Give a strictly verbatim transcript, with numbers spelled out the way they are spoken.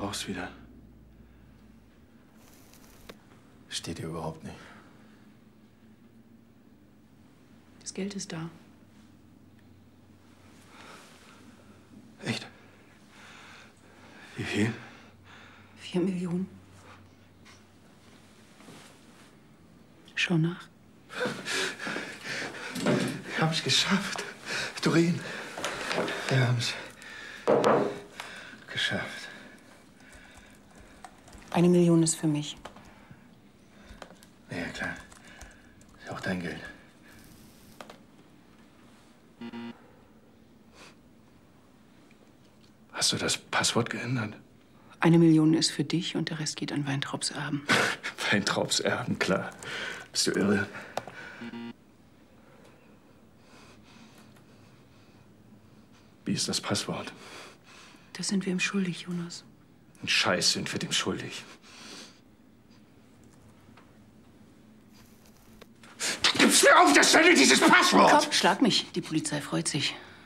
brauch's wieder. Steht dir überhaupt nicht. Das Geld ist da. Echt? Wie viel? Vier Millionen. Schau nach. Wir haben's geschafft. Doreen, wir haben's geschafft. Eine Million ist für mich. Ja, klar. Ist ja auch dein Geld. Hast du das Passwort geändert? Eine Million ist für dich und der Rest geht an Weintraubs Erben. Weintraubs Erben, klar. Bist du irre? Wie ist das Passwort? Das sind wir ihm schuldig, Jonas. Ein Scheiß sind wir dem schuldig. Du gibst mir auf der Stelle dieses Passwort! Komm, schlag mich. Die Polizei freut sich.